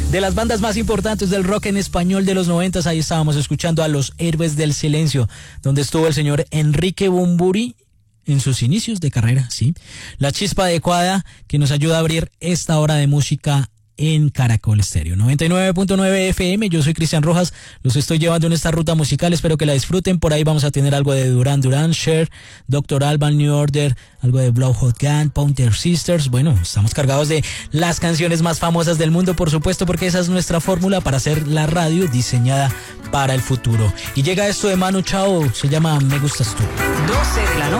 de las bandas más importantes del rock en español de los 90. Ahí estábamos escuchando a Los Héroes del Silencio, donde estuvo el señor Enrique Bunbury en sus inicios de carrera, sí. La chispa adecuada que nos ayuda a abrir esta hora de música en Caracol Estéreo 99.9 FM. Yo soy Cristian Rojas, los estoy llevando en esta ruta musical, espero que la disfruten. Por ahí vamos a tener algo de Duran Duran, Cher, Dr. Alban, New Order, algo de Blow Hot Gun, Pointer Sisters. Bueno, estamos cargados de las canciones más famosas del mundo, por supuesto, porque esa es nuestra fórmula para hacer la radio diseñada para el futuro. Y llega esto de Manu Chao, se llama Me Gustas Tú. 12 de la noche.